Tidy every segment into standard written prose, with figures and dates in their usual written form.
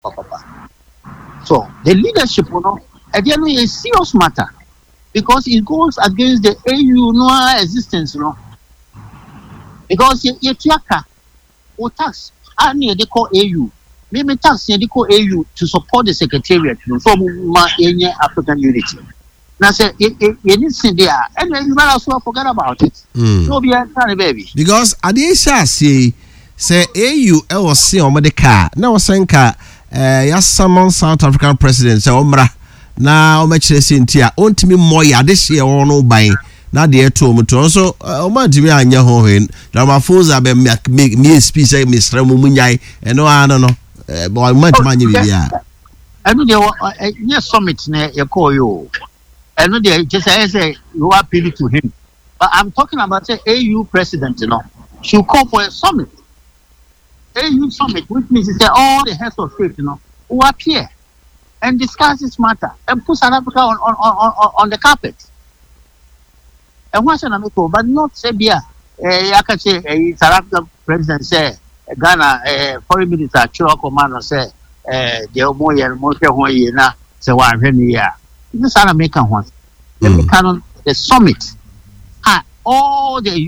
So the leadership, again, is a serious matter because it goes against the AU existence, Because you tax, they call AU. Maybe tax, they call AU to support the secretariat, so African unity. Now, say, you need to there, and then you might as well forget about it. No, be a baby. Because Adesha say AU was see on the car. Now, Senka, yes, some South African president, say, Omra, now, much less in Tia, won't me more this year or no buying. Now, the to also, Oma Jimmy and Yahoin, Ramafosa make me speech, Mr. Mumunyai, and no, I don't know, but much money. I know there summit near your call you. I know they just say you are appealing to him. But I'm talking about the AU president, should call for a summit. AU summit, which means all the heads of state, who appear and discuss this matter and put South Africa on the carpet. And what's an amico, but not Serbia. I can say South African president say Ghana foreign minister Chiro Commander say the Omoya and Moke say one year. This is American one. The summit. All the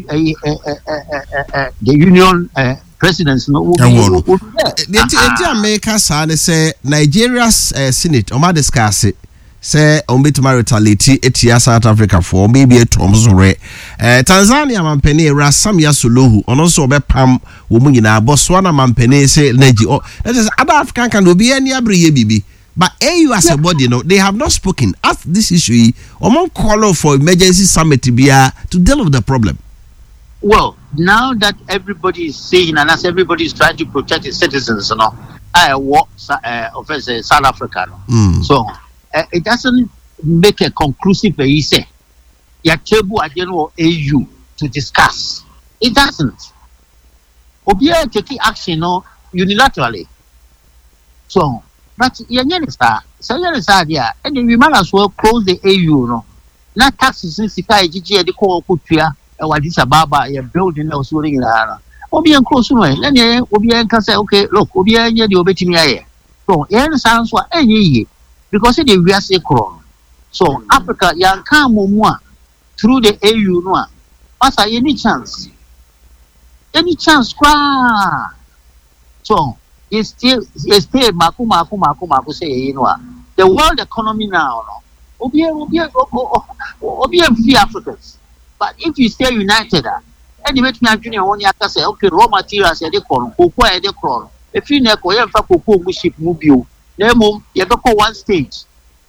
union presidents the America say Nigeria's Senate discuss it. Say to retaliate etia South Africa for maybe a Tomsore. Tanzania mampene Rasamia Suluhu on also pam woman in our Botswana mampene say Neji. That is other African can be any bibi. But AU as a body, they have not spoken at this issue. Among call for emergency summit to deal with the problem. Well, now that everybody is saying and as everybody is trying to protect its citizens, I work South Africa. So it doesn't make a conclusive say. You table at general AU to discuss. It doesn't. Obia taking action unilaterally. So. But and we might as well close the AU, Not taxes in Sika, the core Kutia, and what is a baba, a building else in Obi and close away. Then Obi can say, okay, look, Obi and you obey me. So, sounds what any because it is a crown. So, Africa, young come through the AU, no, as any chance. Any chance, cry. So, it's still maku say the world economy now obi free Africans, but if you stay united and you make me junior one ya say okay raw materials e dey call cocoa e dey call if you na ko ye fa cocoa mu ship mu bio na mum ye be call one stage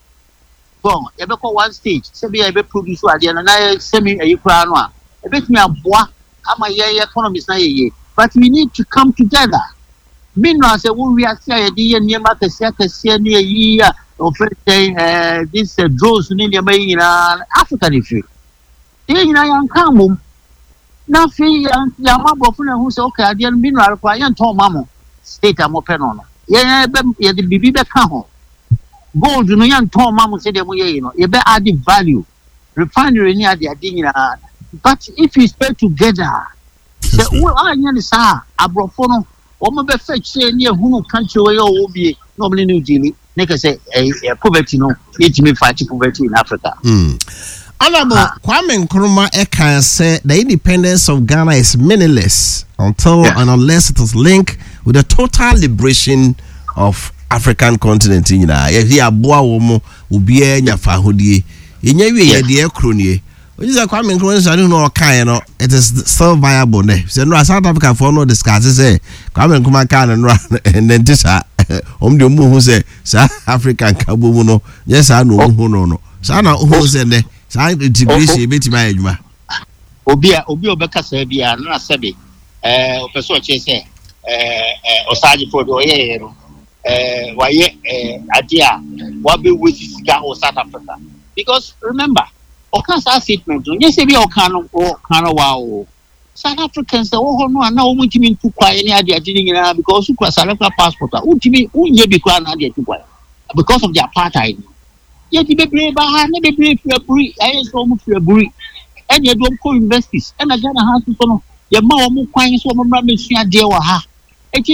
say be be produce ade na semi e kura no a e bet me aboa ama ye economies na ye but we need to come together. Meanwhile, say we are saying the near market near year of this drones in African issue. Then I come nothing Yamabofuna who say, okay, I didn't mean I told Mamma state I'm open on. Yeah, the baby back home. Gold, you know, young Tom Mamma said, you better add the value. Refinery near the Adina. But if you stay together, say, well, I understand, Abrofono. Omo be fetch say near who country where you be normally New Zealand. Nigga say poverty it me fight poverty in Africa. Honorable Kwame Nkrumah can say the independence of Ghana is meaningless until and unless it is linked with the total liberation of African continent. You know, if you are boa womo ubi enya fahudie. Inye we ye de ekronie. Which is a Kwame Nkrumah, I don't know kind it is still viable. So no South Africa for no discuss say Kwame Nkrumah can and run and then this the who say South African kabu no yes I know no so na who say ne say integration beti ma adwuma obi obeka say bia na sebe opeso che say osaji for do ye no waye adia wa be with South Africa because remember Okansa statement, yes, be Okano or Kano wow. South Africans, no, no, we mean to cry any idea because you cross South Africa passport. Ultimately, we be crying idea to cry because of the apartheid. Yet, you be brave, never brave for a breed. I ain't so much for a breed. And you don't co investors. And I got a house to know your mom crying so much, dear. I think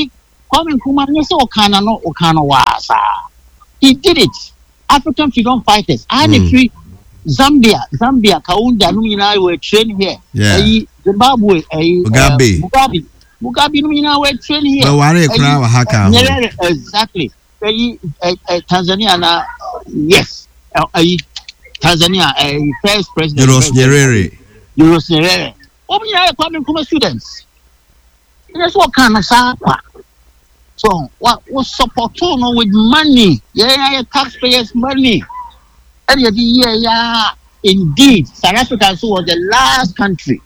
Kwame Nkrumah no say Okana wasa. He did it. African freedom fighters. And free Zambia, Kaunda, Numina were trained here. Zimbabwe, Mugabe, Numina were trained here. Exactly. Tanzania, yes. Tanzania, first president. Julius Nyerere. Kwame Nkrumah students. That's what kind of support. So what was support with money? Yeah, taxpayers' money. And yeah, indeed, South Africa was the last country.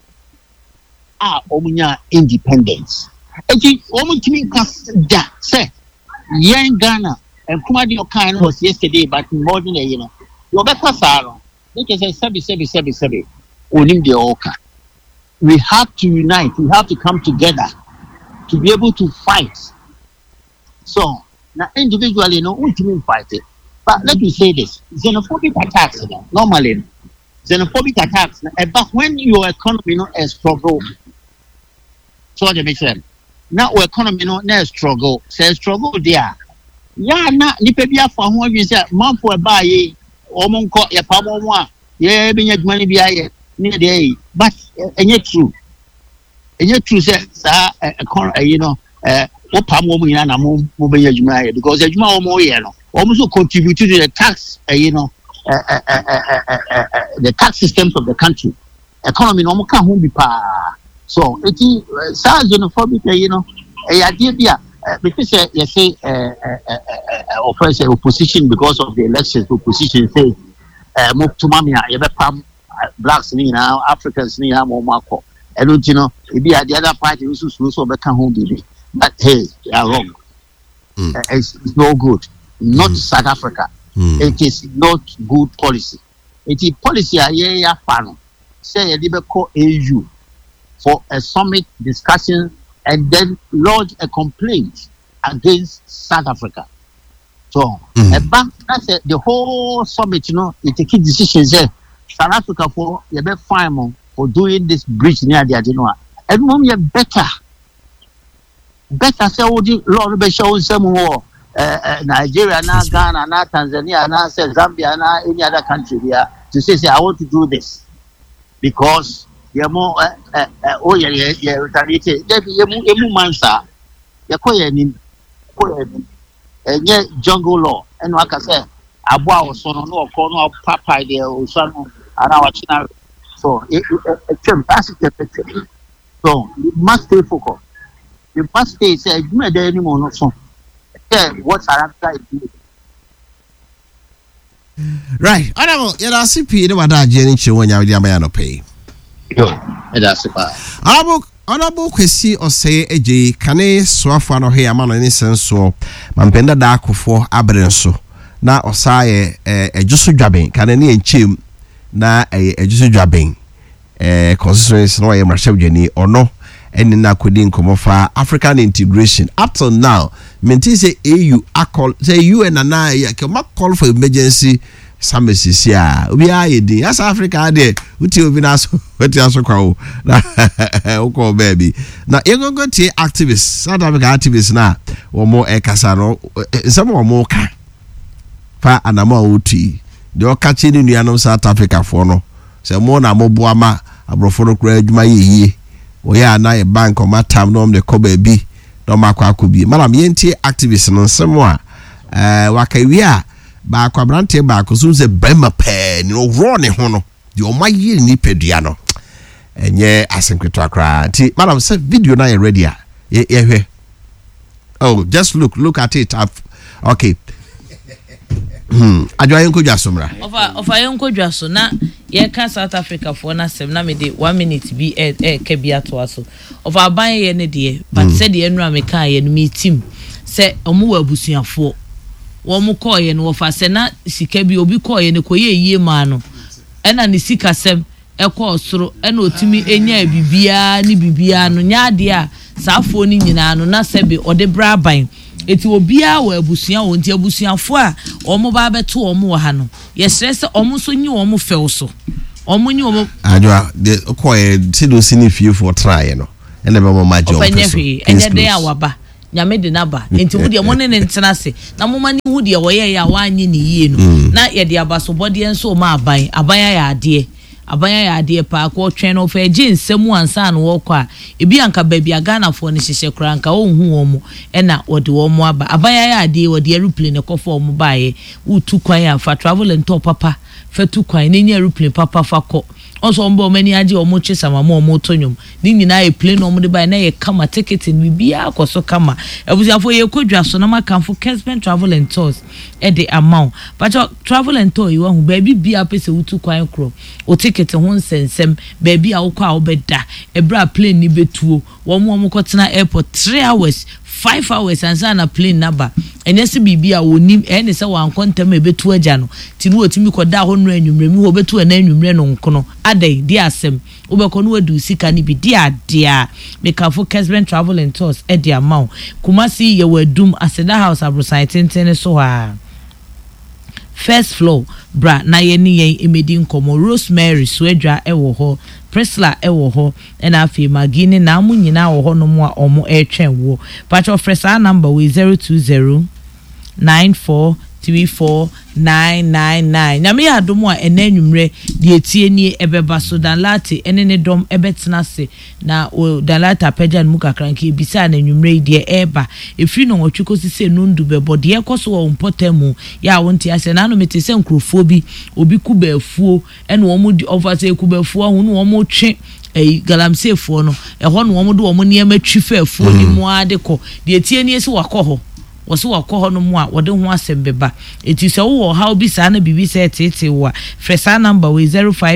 Independence. And you almost mean that say, young Ghana and Kumadi Okan was yesterday, but more than you know. You're better, Sarah. They can say, Sebi. We have to unite. We have to come together to be able to fight. So now individually, we can fight it. But let me say this: xenophobic attacks, normally, xenophobic attacks. But when your economy is struggle, so they make sense. Now our economy is struggle. Say struggle there. Yeah, na nipa bi afọ ho adwin say man for buy omonko ye pa mo a ye be nya money bi aye ni dey but enye true say sa what palm woman na mo be nya because adwuma o mo ye no almost contribute to the tax the tax systems of the country economy no mo ka ho bi pa so eti sa xenophobic idea bia because you say opposition because of the elections opposition say muktumamia you be pam blacks ni now Africans ni ha mo mako and you know it be the other party who so be kan ho bi but hey you are wrong. It's no good. Not South Africa. It is not good policy. It is policy ya fano say you be call AU for a summit discussion and then lodge a complaint against South Africa. So, that's the whole summit, it take decisions there. South Africa for you be fine for doing this breach near the everyone you better say Lord be show some more Nigeria, na Ghana, na Tanzania, na Zambia, na any other country here to say I want to do this because you're more retaliated. You mansa. You call your jungle law. And like I said, Abua was son no corner of Papa there or son and our china. So so you must stay focused. You must stay say you made anymore not so. What's our right. Honorable, CP the wada Jenny Chiwanya Yamano pay. Honorable Kwesi Osei Eji kane soafo no he amano ni senso mampenda da akofo abrenso na osaye ejuso dwaben kane ni enchim na ejuso dwaben constituency no ye marshawjani ono eni na kodi nkomofa African integration up till now menti say AU call say UN na ya ke ma call for emergency Samesi obi ayedi as Africa there uti obi na so wetin aso kwa o na uko baby na yengo tie activists South Africa activists na wo mo ekasa no some wo mo ka fa anama uti de o ka chi ni nuanom South Africa for no se mo na mo boa ma abrofo no kura adwuma yeye wo ya na e bank o matam no de ko ba bi no makwa akobi malam yentie activists no nsemo a wakawi a ba kwabrante ba ko so se bema pe ni ro ne ho no de o maye ni pedua no enye asenkweto akra ti madam say video na ready a ye hwe oh just look at it okay adwa yenko dwasomra of ayenko dwaso na ye ka South Africa for na sem na me de 1 minute bi ka bia to aso of aban ye ne de but said ye nura me ka ye no me team say omo wa abusuafo wo mo koye no fa se na sika bi obi koye ne koye yie ma no ena ne sika sem ekọ osoro ena otimi enya bibia ni bibia no nya de a saafo ni nyina no na sebe ode braban eti obia wa abusua wo nti abusuafo a omo ba beto omo ha no yesre se omo so nyi omo few so omo nyi omo adwa de koye se do sini fie for try no ena be mo majo enya de awaba nyame de naba enti wo de mo ne ntena se na mo mani hu de wo ye ya wanyi ne yie no na ye de abasobode enso ma aban ya ade pa ko twen no fa gye nsemu ansa no wo kwa ebi anka baabi agana fo ne hyehye kura anka wo hu wo mu na wo de wo mu aban ya ade wo de aeroplane ko fo mu baaye utu kwan ya fa travel and top papa fa tu kwan ne nya aeroplane papa fa ko also ombo mani age omo chesama mo omo tonyum ni nyina e plane omo de ba na ye kama ticket ni bia akoso kama ebusiafo ye kodwa so na makamfo Kesben Travel and Tours e de amount but travel and tour you hu ba bia pese wutu kwan kro o ticket ho nsensem ba bia wo kwa wo beda e bra plane ni betuo wo mo kotena airport 3 hours 5 hours and na plane number enese bibia wonim ene se wan kontem ebetu agya no tinu otimi koda ho no anwumremi ho betu na anwumre no nkono adai di asem obekọ no adu sika ni bi di adia mekafo Kesben Travel and Tours e di amount Kumasi ye wadum Aseda House Abrosan tenten so ha first floor bra na ye ni yen emedi nkomo Rosemary Swedra ewo ho Priscilla ewo ho na afi magini na amu nyina wo ho no mu a omo etwen wo patcho fresa number we 020 94349999 nyame ya domo a enanwumre de etie ni ebeba so dan lati ene ne dom ebetena se na o dan lati pagya mu kakranke ebisa na nwumre de eba efiri no otwiko sise nundu bebo de ekoso wo mpotemu ya wonti ase na no metese nkrofo bi obi kubafuo ene wo mu di overse kubafuo hu no wo mu twe galamsefo no eho no wo mu de wo mu niam atwifafuo ni mu ade ko de etie ni ese wakoho waso wakoho no mu a wode ho asembeba eti se wo ha obi sa na bibi se tete wa fresa number we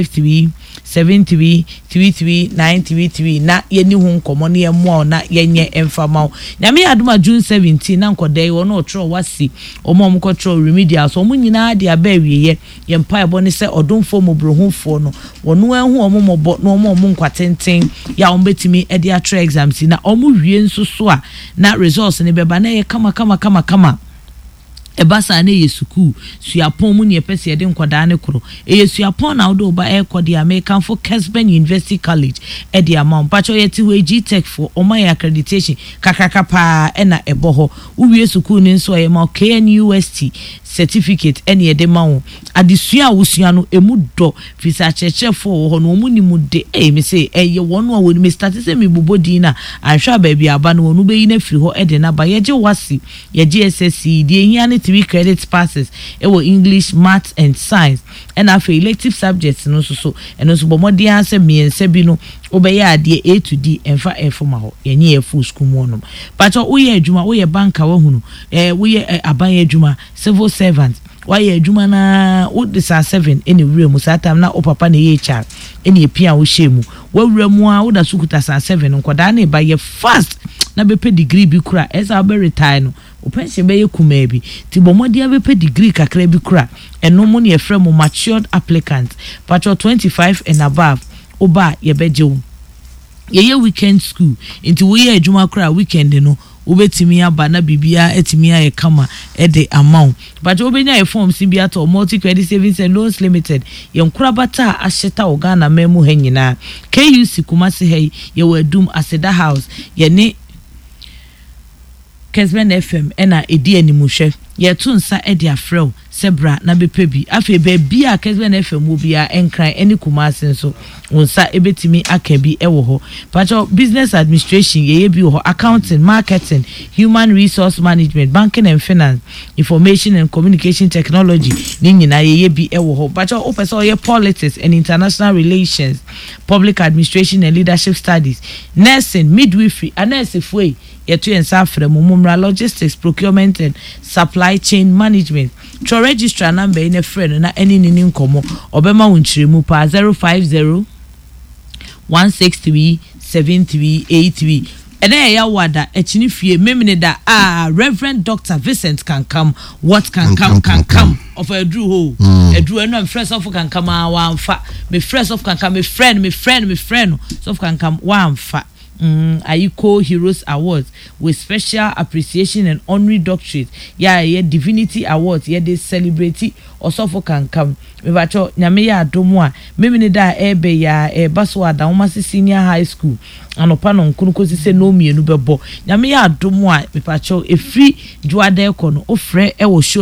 05373339333 na yeni hu nkomo na yemu na yenye emfama nyame aduma June 17 na nkodai wo no otro wasi omo mkotro remedial so omo nyina de abawiye yempa ebo ne se odumfo mobrohufo no wono ehu omo mobo no omo nkwatenten ya ombetimi e de atra exams na omo wie nsoso a na results ne beba na ye kama ebasa na yesuku suapon mu ne pese ye de nkoda ne kro yesuapon na odo ba ekodi American for Kesben University College e de amount pacho yeti we GTech for omay accreditation kakakapa na eboho uwie suku ne nso ye ma KNUST certificate ene ye de mawo adesua wusua no emu do fisa cheche for ho no mu ni mu de me say ye wono a woni me start say me bobodi na ahwa ba bia aba no nu be yi na firi ho e de na ba ye je wasi ye GSSC de hia ne 3 credit passes ewo English, Maths and Science and afa elective subjects no so eno so bomodi anse miense bi no obeye ade A to D enfa efoma ho yenye e full school mo no but oye adwuma oye banka wa hunu oye aban adwuma civil servant why adwuma na wo de sa 7 ene wure mu sa time na o papa na ye HR ene epia wo hyemu wa wure mu a wo da sukuta sa 7 nkoda na ba ye fast na bepe degree bi kura esa be retire no o pension be ye kuma bi ti bomodi a bepe degree kakra bi kura eno mu ne ye frɛ mu matured applicant patro 25 and above oba ye beje ye weekend school into we ye adwuma kura weekend no ubetimi aba na bibia etimi aye kama e de amount but obenya e form CBA to multi credit savings and loans limited yenkura bata ahyeta ogana memu hanyina KUC Kumasi hey ye wadum Aseda House ye ne Kesben FM ena edi animuhwe ye to nsa e de afrew sebra na bepebi afi be bia Kesben FM wo bia enkran eni Kumasi nso wonsa ebetimi akabi ewo ho pacho business administration ye bi ho accounting, marketing, human resource management, banking and finance, information and communication technology ni nyina ye bi ewo ho pacho opeso ye politics and international relations, public administration and leadership studies, nursing, midwifery, anesifwe ye to ensa afre mumra logistics, procurement and supply chain management. Tro registrar number in a friend na any nini nkomo obema wunchiremu pa 050 1637383 ene ya wada echini fie memene da Reverend Dr. Vincent can come what can come of a drew ho a drew and fresh of can come one fa me fresh of can come me friend so can come one fa Ayiko Heroes Awards with special appreciation and honorary doctorate. Yeah, Divinity Awards. Yeah, they celebrate Osofo Kankam. Mebacho nyame ya adomu a memene da ebe ya baso ada umasi senior high school anopa no nkunu kosi se no mienu bebo nyame ya adomu a mebacho efri juade ko no ofre e wo show